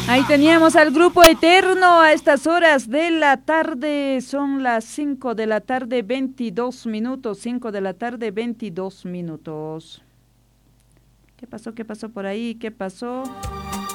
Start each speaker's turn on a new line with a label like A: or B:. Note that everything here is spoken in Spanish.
A: Ahí teníamos al grupo Eterno a estas horas de la tarde, son las 5 de la tarde, 22 minutos, 5 de la tarde, 22 minutos. ¿Qué pasó? ¿Qué pasó por ahí? ¿Qué pasó?